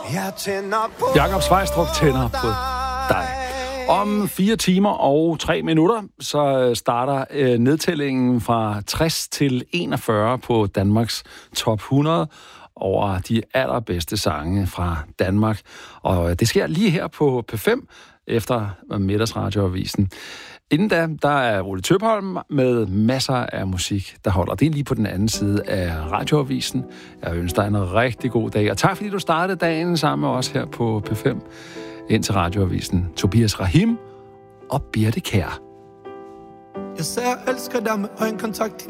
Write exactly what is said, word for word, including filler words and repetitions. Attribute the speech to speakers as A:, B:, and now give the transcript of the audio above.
A: Jeg tænder på
B: Jakob Svejstrup tænder på dig. Om fire timer og tre minutter, så starter øh, nedtællingen fra tres til enogfyrre på Danmarks top hundrede over de allerbedste sange fra Danmark. Og det sker lige her på P fem efter Middagsradioavisen. Inden da, der er Ole Tøpholm med masser af musik, der holder. Det er lige på den anden side af Radioavisen. Jeg ønsker dig en rigtig god dag, og tak fordi du startede dagen sammen med os her på P fem. Ind til Radioavisen. Tobias Rahim og Birte Kjær.
C: Jeg sagde, jeg elsker dig med øjenkontakt.